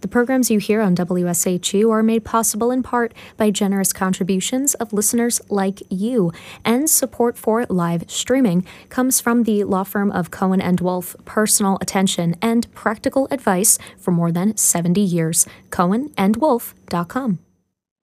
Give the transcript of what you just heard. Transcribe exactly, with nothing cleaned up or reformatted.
programs you hear on W S H U are made possible in part by generous contributions of listeners like you, and support for live streaming comes from the law firm of Cohen and Wolf, personal attention and practical advice for more than seventy years. cohen and wolf dot com.